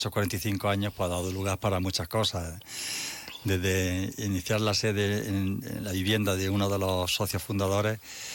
Esos 45 años pues, ha dado lugar para muchas cosas. Desde iniciar la sede en la vivienda de uno de los socios fundadores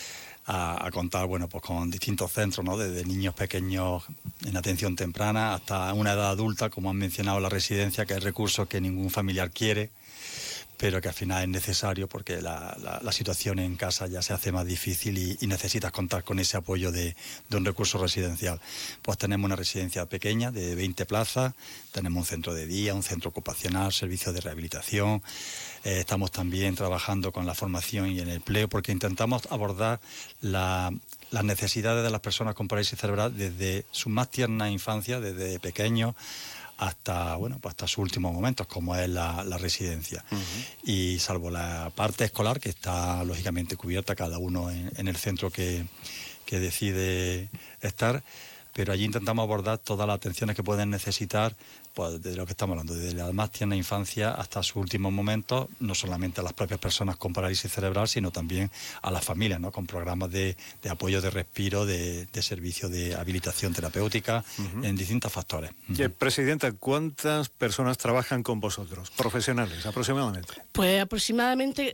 a contar bueno, pues con distintos centros, ¿no? Desde niños pequeños en atención temprana hasta una edad adulta, como han mencionado, la residencia, que es recurso que ningún familiar quiere, pero que al final es necesario porque la situación en casa ya se hace más difícil y necesitas contar con ese apoyo de un recurso residencial. Pues tenemos una residencia pequeña de 20 plazas, tenemos un centro de día, un centro ocupacional, servicios de rehabilitación, estamos también trabajando con la formación y el empleo porque intentamos abordar las necesidades de las personas con parálisis cerebral desde su más tierna infancia, desde pequeños, hasta sus últimos momentos, como es la residencia. Uh-huh. Y salvo la parte escolar, que está lógicamente cubierta cada uno en el centro que decide estar, pero allí intentamos abordar todas las atenciones que pueden necesitar, pues de lo que estamos hablando, desde la más tierna infancia hasta sus últimos momentos, no solamente a las propias personas con parálisis cerebral, sino también a las familias, ¿no? Con programas de apoyo de respiro, de servicio de habilitación terapéutica, uh-huh, en distintos factores. Uh-huh. Presidenta, ¿cuántas personas trabajan con vosotros, profesionales, aproximadamente? Pues aproximadamente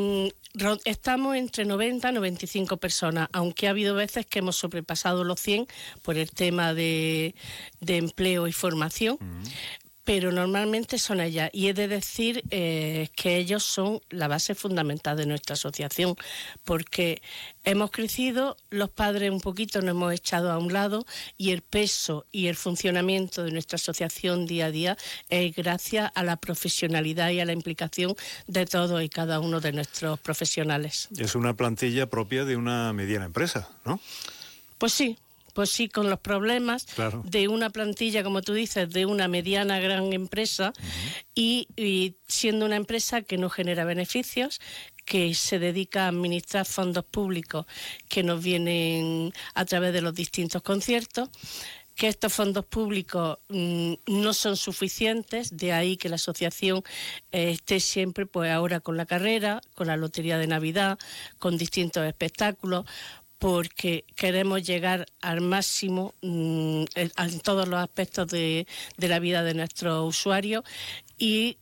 estamos entre 90 y 95 personas, aunque ha habido veces que hemos sobrepasado los 100 por el tema de empleo y formación. Uh-huh. Pero normalmente son ellas, y he de decir que ellos son la base fundamental de nuestra asociación, porque hemos crecido, los padres un poquito nos hemos echado a un lado, y el peso y el funcionamiento de nuestra asociación día a día es gracias a la profesionalidad y a la implicación de todos y cada uno de nuestros profesionales. Es una plantilla propia de una mediana empresa, ¿no? Pues sí, con los problemas, claro, de una plantilla, como tú dices, de una mediana gran empresa, uh-huh, y siendo una empresa que no genera beneficios, que se dedica a administrar fondos públicos que nos vienen a través de los distintos conciertos, que estos fondos públicos no son suficientes, de ahí que la asociación esté siempre, pues ahora con la carrera, con la Lotería de Navidad, con distintos espectáculos, porque queremos llegar al máximo en todos los aspectos de la vida de nuestros usuarios, y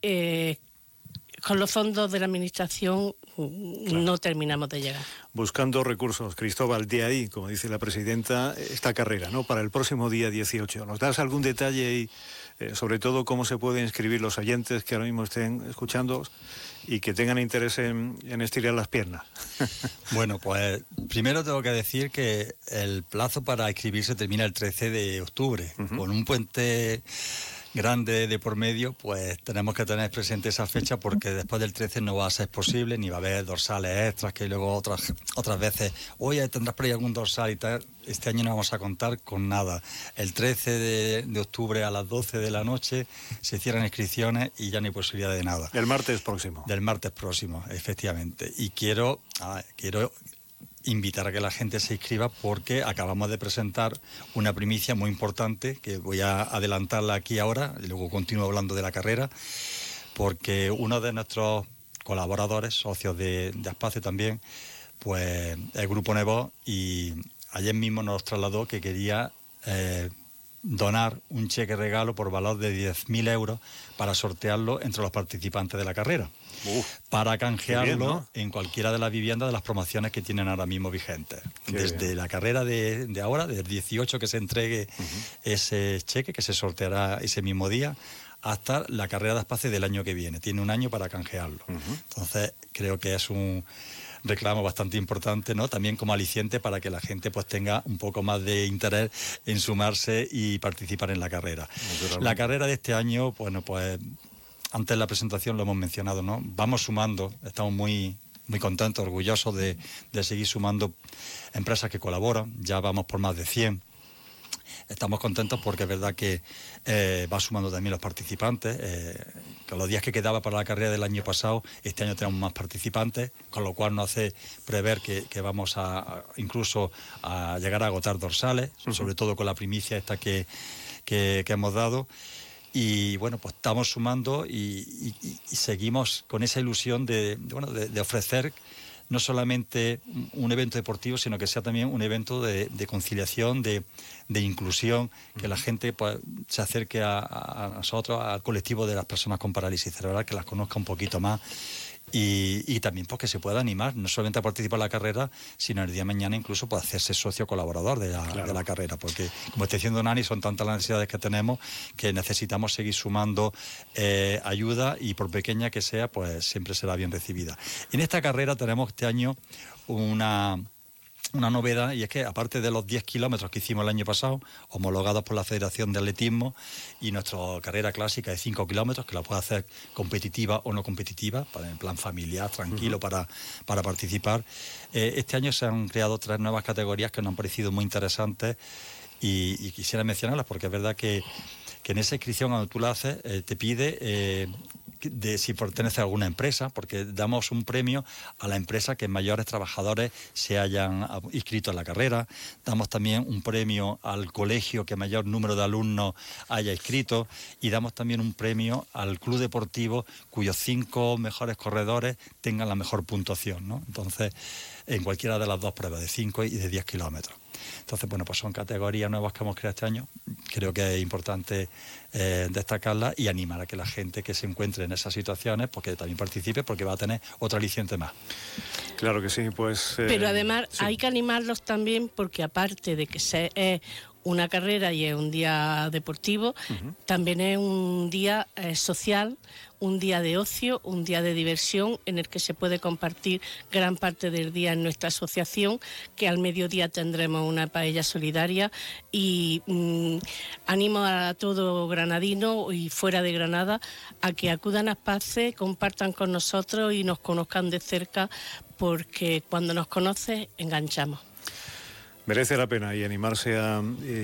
con los fondos de la Administración claro, no terminamos de llegar. Buscando recursos, Cristóbal, de ahí, como dice la presidenta, esta carrera, ¿no? Para el próximo día 18. ¿Nos das algún detalle y sobre todo cómo se pueden inscribir los oyentes que ahora mismo estén escuchando y que tengan interés en estirar las piernas? Bueno, pues primero tengo que decir que el plazo para inscribirse termina el 13 de octubre, uh-huh, con un puente grande de por medio, pues tenemos que tener presente esa fecha, porque después del 13 no va a ser posible, ni va a haber dorsales extras, que luego otras veces, oye, tendrás por ahí algún dorsal y tal. Este año no vamos a contar con nada. El 13 de octubre a las 12 de la noche se cierran inscripciones y ya no hay posibilidad de nada. El martes próximo. Del martes próximo, efectivamente. Y quiero invitar a que la gente se inscriba, porque acabamos de presentar una primicia muy importante, que voy a adelantarla aquí ahora, y luego continúo hablando de la carrera, porque uno de nuestros colaboradores, socios de Aspace también, pues el Grupo Nevo, y ayer mismo nos trasladó que quería donar un cheque regalo por valor de 10.000 euros para sortearlo entre los participantes de la carrera. Para canjearlo bien, ¿no? En cualquiera de las viviendas de las promociones que tienen ahora mismo vigentes. Qué desde bien. La carrera de ahora, del 18, que se entregue uh-huh, ese cheque, que se sorteará ese mismo día, hasta la carrera de Aspace del año que viene. Tiene un año para canjearlo. Uh-huh. Entonces, creo que es un reclamo bastante importante, ¿no? También como aliciente para que la gente pues tenga un poco más de interés en sumarse y participar en la carrera. La carrera de este año, bueno, pues antes de la presentación lo hemos mencionado, ¿no? Vamos sumando, estamos muy contentos, orgullosos de seguir sumando empresas que colaboran, ya vamos por más de 100. Estamos contentos porque es verdad que va sumando también los participantes, que los días que quedaba para la carrera del año pasado, este año tenemos más participantes, con lo cual nos hace prever que vamos incluso a llegar a agotar dorsales, uh-huh, sobre todo con la primicia esta que hemos dado. Y bueno, pues estamos sumando y seguimos con esa ilusión de ofrecer no solamente un evento deportivo, sino que sea también un evento de conciliación, de inclusión, que la gente pues se acerque a nosotros, al colectivo de las personas con parálisis cerebral, que las conozca un poquito más. Y también pues que se pueda animar, no solamente a participar en la carrera, sino el día de mañana incluso pues hacerse socio colaborador de la carrera, porque como está diciendo Nani, son tantas las necesidades que tenemos que necesitamos seguir sumando ayuda, y por pequeña que sea, pues siempre será bien recibida. En esta carrera tenemos este año una novedad, y es que aparte de los 10 kilómetros que hicimos el año pasado, homologados por la Federación de Atletismo, y nuestra carrera clásica de 5 kilómetros, que la puede hacer competitiva o no competitiva, en plan familiar, tranquilo, para participar, este año se han creado 3 nuevas categorías que nos han parecido muy interesantes, y quisiera mencionarlas porque es verdad que en esa inscripción, cuando tú la haces, te pide de si pertenece a alguna empresa, porque damos un premio a la empresa que mayores trabajadores se hayan inscrito en la carrera. Damos también un premio al colegio que mayor número de alumnos haya inscrito, y damos también un premio al club deportivo cuyos 5 mejores corredores tengan la mejor puntuación, ¿no? Entonces, en cualquiera de las 2 pruebas, de 5 y de 10 kilómetros. Entonces, bueno, pues son categorías nuevas que hemos creado este año. Creo que es importante destacarlas y animar a que la gente que se encuentre en esas situaciones, porque también participe, porque va a tener otra aliciente más. Claro que sí, pues... Pero además sí, hay que animarlos también, porque aparte de que es una carrera y es un día deportivo, también es un día social, un día de ocio, un día de diversión, en el que se puede compartir gran parte del día en nuestra asociación, que al mediodía tendremos una paella solidaria, y animo a todo granadino y fuera de Granada a que acudan a Aspace, compartan con nosotros y nos conozcan de cerca, porque cuando nos conoces enganchamos. Merece la pena y animarse a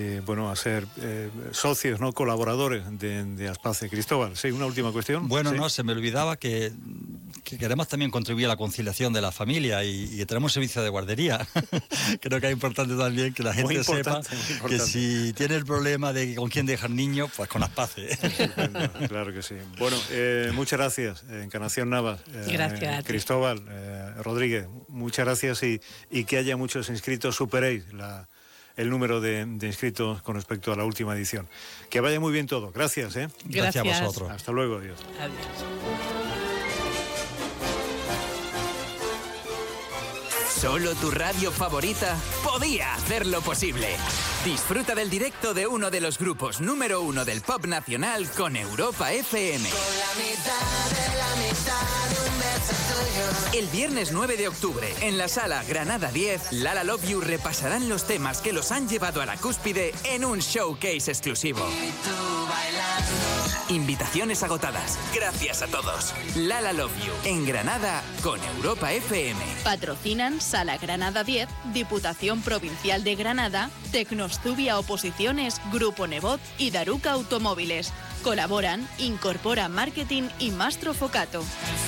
ser socios, no colaboradores de Aspace. Cristóbal, sí, una última cuestión. Bueno, ¿sí? No, se me olvidaba que queremos también contribuir a la conciliación de la familia, y tenemos servicio de guardería. Creo que es importante también que la gente sepa que si tiene el problema de con quién dejar niños, pues con Aspace. Claro que sí. Bueno, muchas gracias, Encarnación Navas. Gracias. Cristóbal, Rodríguez, muchas gracias, y que haya muchos inscritos. Superéis el número de inscritos con respecto a la última edición. Que vaya muy bien todo. Gracias. Gracias a vosotros. Hasta luego. Adiós. Solo tu radio favorita podía hacerlo posible. Disfruta del directo de uno de los grupos número 1 del pop nacional con Europa FM. Con la mitad de la mitad de un beso tuyo. El viernes 9 de octubre, en la sala Granada 10, Lala Love You repasarán los temas que los han llevado a la cúspide en un showcase exclusivo. Y tú bailando. Invitaciones agotadas. Gracias a todos. Lala Love You, en Granada con Europa FM. Patrocinan Sala Granada 10, Diputación Provincial de Granada, Tecnostubia Oposiciones, Grupo Nebot y Daruca Automóviles. Colaboran Incorpora Marketing y Mastro Focato.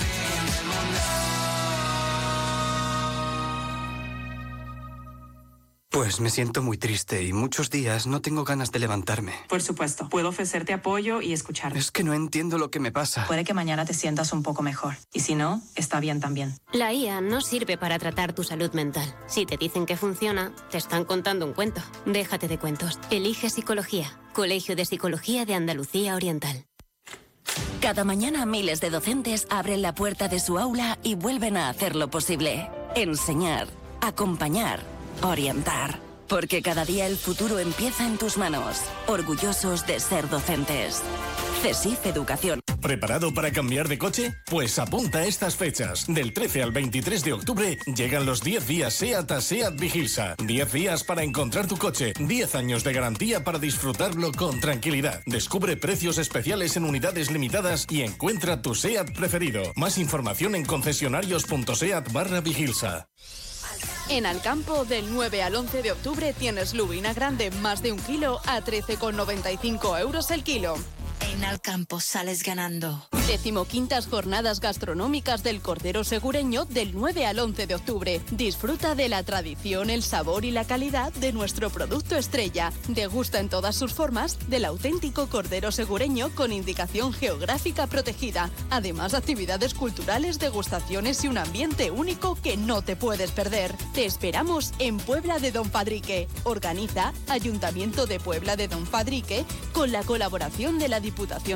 Pues me siento muy triste y muchos días no tengo ganas de levantarme. Por supuesto, puedo ofrecerte apoyo y escucharte. Es que no entiendo lo que me pasa. Puede que mañana te sientas un poco mejor. Y si no, está bien también. La IA no sirve para tratar tu salud mental. Si te dicen que funciona, te están contando un cuento. Déjate de cuentos. Elige Psicología. Colegio de Psicología de Andalucía Oriental. Cada mañana miles de docentes abren la puerta de su aula y vuelven a hacer lo posible. Enseñar, acompañar, orientar. Porque cada día el futuro empieza en tus manos. Orgullosos de ser docentes. CESIF Educación. ¿Preparado para cambiar de coche? Pues apunta a estas fechas. Del 13 al 23 de octubre llegan los 10 días SEAT a SEAT Vigilsa. 10 días para encontrar tu coche. 10 años de garantía para disfrutarlo con tranquilidad. Descubre precios especiales en unidades limitadas y encuentra tu SEAT preferido. Más información en concesionarios.seat/Vigilsa. En Alcampo, del 9 al 11 de octubre tienes lubina grande más de 1 kilo a 13,95 € el kilo. En Alcampo sales ganando. 15ª Jornadas Gastronómicas del Cordero Segureño del 9 al 11 de octubre. Disfruta de la tradición, el sabor y la calidad de nuestro producto estrella. Degusta en todas sus formas del auténtico Cordero Segureño con indicación geográfica protegida. Además, actividades culturales, degustaciones y un ambiente único que no te puedes perder. Te esperamos en Puebla de Don Fadrique. Organiza Ayuntamiento de Puebla de Don Fadrique con la colaboración de la Diputación